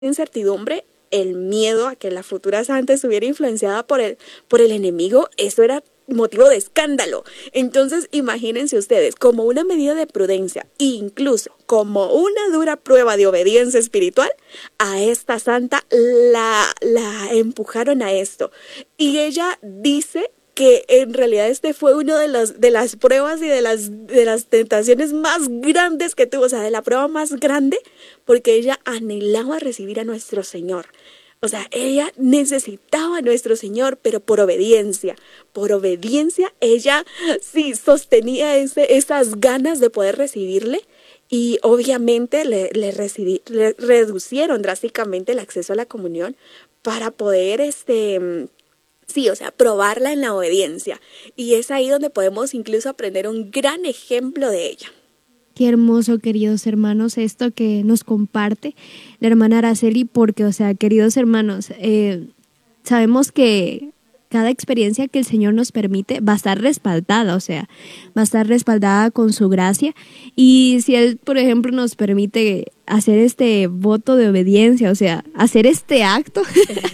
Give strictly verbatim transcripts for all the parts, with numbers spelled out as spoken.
incertidumbre, el miedo a que la futura santa estuviera influenciada por el, por el enemigo, eso era motivo de escándalo. Entonces, imagínense ustedes, como una medida de prudencia, incluso como una dura prueba de obediencia espiritual, a esta santa la, la empujaron a esto. Y ella dice que en realidad este fue uno de las, de las pruebas y de las, de las tentaciones más grandes que tuvo, o sea, de la prueba más grande, porque ella anhelaba recibir a nuestro Señor. O sea, ella necesitaba a nuestro Señor, pero por obediencia. Por obediencia, ella sí sostenía ese, esas ganas de poder recibirle, y obviamente le, le, recibí, le reducieron drásticamente el acceso a la comunión para poder, este, sí, o sea, probarla en la obediencia. Y es ahí donde podemos incluso aprender un gran ejemplo de ella. Qué hermoso, queridos hermanos, esto que nos comparte la hermana Araceli, porque, o sea, queridos hermanos, eh, sabemos que cada experiencia que el Señor nos permite va a estar respaldada, o sea, va a estar respaldada con su gracia. Y si Él, por ejemplo, nos permite hacer este voto de obediencia, o sea, hacer este acto,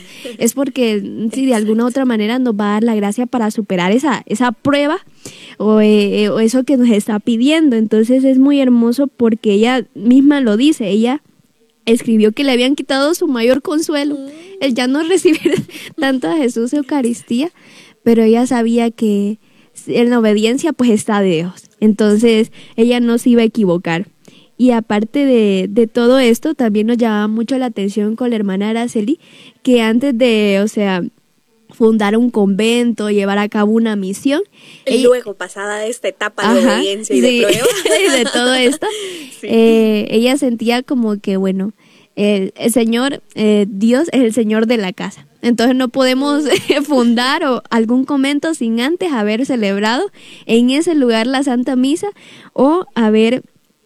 es porque si de alguna u otra manera nos va a dar la gracia para superar esa, esa prueba o, eh, o eso que nos está pidiendo. Entonces es muy hermoso porque ella misma lo dice, ella escribió que le habían quitado su mayor consuelo, el ya no recibir tanto a Jesús Eucaristía, pero ella sabía que en la obediencia pues está Dios, entonces ella no se iba a equivocar. Y aparte de, de todo esto, también nos llamaba mucho la atención con la hermana Araceli, que antes de, o sea, fundar un convento, llevar a cabo una misión. Y ella, luego, pasada de esta etapa de ajá, obediencia y sí, de prueba. Y de todo esto, sí. eh, ella sentía como que, bueno, el, el Señor, eh, Dios es el Señor de la casa. Entonces no podemos eh, fundar o algún convento sin antes haber celebrado en ese lugar la Santa Misa o haber,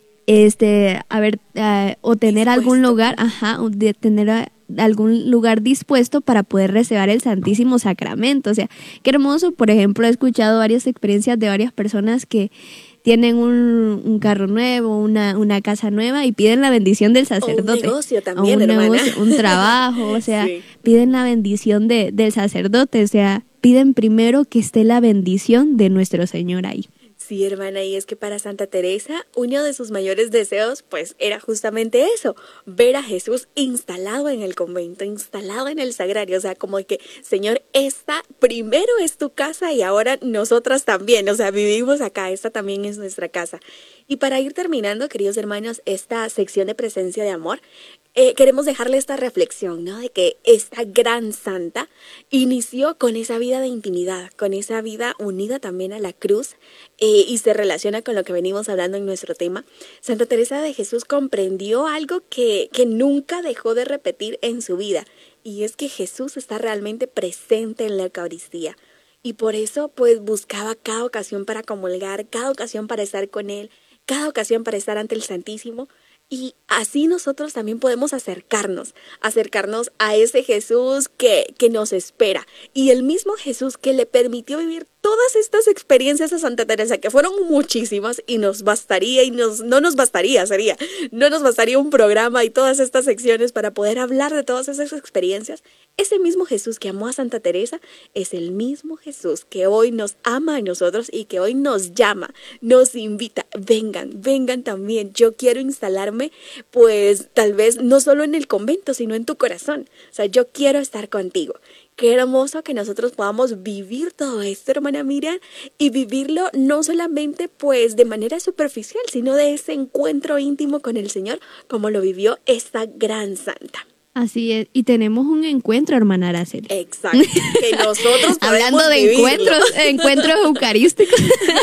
este, haber uh, o tener dispuesto. algún lugar, ajá, de tener a, algún lugar dispuesto para poder recibir el Santísimo Sacramento. O sea, qué hermoso. Por ejemplo, he escuchado varias experiencias de varias personas que tienen un, un carro nuevo, una, una casa nueva y piden la bendición del sacerdote. O un negocio también, un hermana. Negocio, un trabajo, o sea, sí. piden la bendición de, del sacerdote, o sea, piden primero que esté la bendición de nuestro Señor ahí. Sí, hermana, y es que para Santa Teresa uno de sus mayores deseos pues era justamente eso, ver a Jesús instalado en el convento, instalado en el sagrario, o sea, como que, Señor, esta primero es tu casa y ahora nosotras también, o sea, vivimos acá, esta también es nuestra casa. Y para ir terminando, queridos hermanos, esta sección de presencia de amor, Eh, queremos dejarle esta reflexión, ¿no? De que esta gran santa inició con esa vida de intimidad, con esa vida unida también a la cruz, eh, y se relaciona con lo que venimos hablando en nuestro tema. Santa Teresa de Jesús comprendió algo que, que nunca dejó de repetir en su vida, y es que Jesús está realmente presente en la Eucaristía. Y por eso pues buscaba cada ocasión para comulgar, cada ocasión para estar con Él, cada ocasión para estar ante el Santísimo. Y así nosotros también podemos acercarnos, acercarnos a ese Jesús que, que nos espera. Y el mismo Jesús que le permitió vivir todas estas experiencias a Santa Teresa, que fueron muchísimas y nos bastaría, y nos, no nos bastaría, sería, no nos bastaría un programa y todas estas secciones para poder hablar de todas esas experiencias. Ese mismo Jesús que amó a Santa Teresa es el mismo Jesús que hoy nos ama a nosotros y que hoy nos llama, nos invita, vengan, vengan también, yo quiero instalarme, pues tal vez no solo en el convento, sino en tu corazón, o sea, yo quiero estar contigo. Qué hermoso que nosotros podamos vivir todo esto, hermana Miriam, y vivirlo no solamente pues de manera superficial, sino de ese encuentro íntimo con el Señor, como lo vivió esta gran santa. Así es, y tenemos un encuentro, hermana Araceli. Exacto, que nosotros podemos hablando de vivirlo. encuentros, encuentros eucarísticos.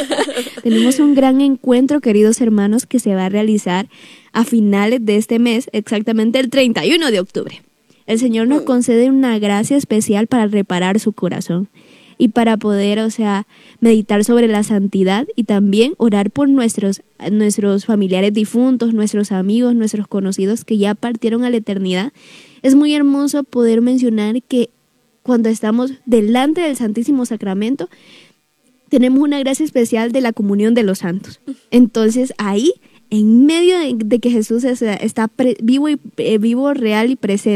Tenemos un gran encuentro, queridos hermanos, que se va a realizar a finales de este mes, exactamente el treinta y uno de octubre. El Señor nos concede una gracia especial para reparar su corazón y para poder, o sea, meditar sobre la santidad y también orar por nuestros, nuestros familiares difuntos, nuestros amigos, nuestros conocidos que ya partieron a la eternidad. Es muy hermoso poder mencionar que cuando estamos delante del Santísimo Sacramento, tenemos una gracia especial de la comunión de los santos. Entonces ahí en medio de, de que Jesús es- está pre- vivo, y, eh, vivo, real y presente.